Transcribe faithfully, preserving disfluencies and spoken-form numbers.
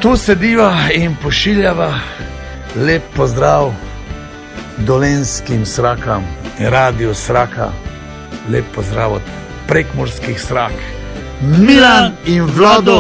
Tu sediva in pošiljava lep pozdrav dolenjskim srakam in radiju Sraka. Lep pozdrav od prekmurskih srak. Milan in Vlado.